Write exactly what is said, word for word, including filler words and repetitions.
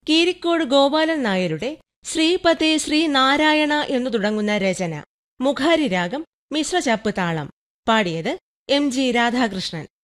കീരിക്കോട് ഗോപാലൻ നായരുടെ ശ്രീപതേ ശ്രീനാരായണ എന്നു തുടങ്ങുന്ന രചന. മുഖാരി രാഗം, മിശ്രചാപ്പ് താളം. പാടിയത് എം ജി രാധാകൃഷ്ണൻ.